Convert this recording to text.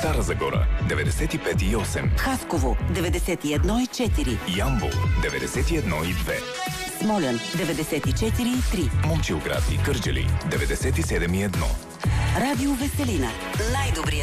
Стара Загора 95,8, Хасково 91,4, Ямбол 91,2, Смолян 94,3, Момчилград и Кърджали 97,1. Радио Веселина. Най-добрият